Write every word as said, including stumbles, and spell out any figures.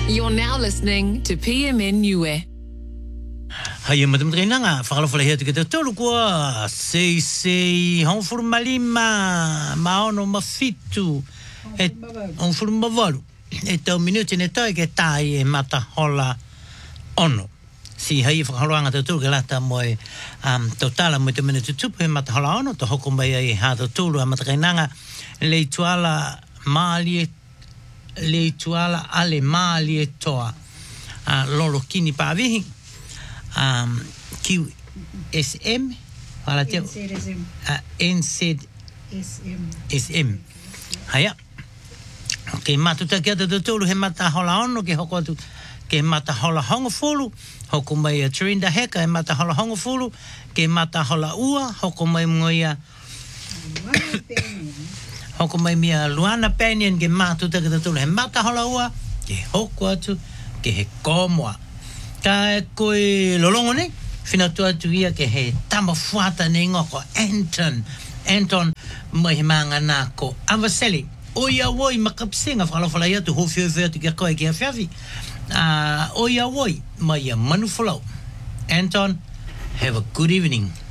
You're now listening to P M N Niue. Hai madam treinanga, whakalawhala hea tuke te tolu kua, sei sei, honfuru malima, maono mafitu, e honfuru mavaru, e tau minuti ne tai ke tai e mata hola ono. Si hai whakaloanga te tolu ke lata moe, um, tautala moe te minuti tupu e mata hola ono, to hoko mai ai hata tolu a mata treinanga, le tuala maali e, le tuala ale maali e toa, uh, loro kini pāwihi, um, Q S M, wala te, uh, N Z S M. Haya. Ke matuta kia te tūru he mata hola ono, ke hoko atu, ke mata hola hongo fulu, hoko mai a Trinda Heka, he mata hola hongo fulu, ke mata hola ua, hoko mai ngoia, hoko mai mia Luana Penien, ke matuta kia te tūru he mata hola ua, ke hoko atu, ke he komoa. Ka e koe lolongo nei, whina tua tu ia ke he tama fuata nei ngoko, Anton, Anton, mai he maanga nāko, Avaseli, oia woi makapsinga, whakalawhala ia tu hofio whea tu kia koe kia whiawhi, uh, oia woi, mai a manufolo. Anton, have a good evening.